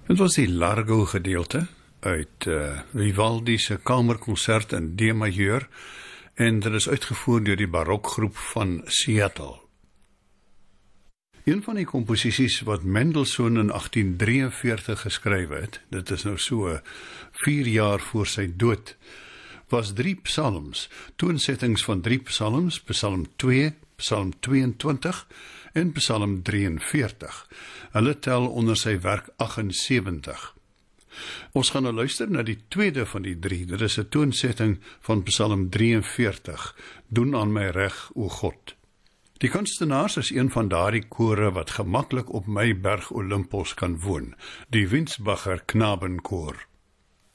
Dit was die Largo gedeelte uit Vivaldi se kamerkonsert in D majeur en dit is uitgevoer deur die barokgroep van Seattle. Een van die komposisies wat Mendelssohn in 1843 geskryf het, dit is nou so 4 jaar voor sy dood, was 3 psalms, toonsettings van 3 psalms, Psalm 2, Psalm 22 en Psalm 43. Hulle tel onder sy werk 78. Ons gaan nou luister na die tweede van die 3, dit is 'n toonsetting van Psalm 43, Doen aan my reg, o God. Die kunstenaars is een van daardie kore wat gemaklik op my berg Olympos kan woon, die Winsbacher Knabenkoor.